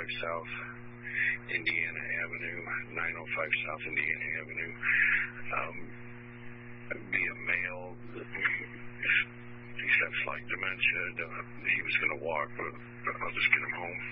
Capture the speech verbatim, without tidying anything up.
five South Indiana Avenue, nine oh five South Indiana Avenue. Um, be a male. He's got slight dementia. He was going to walk, but I'll just get him home.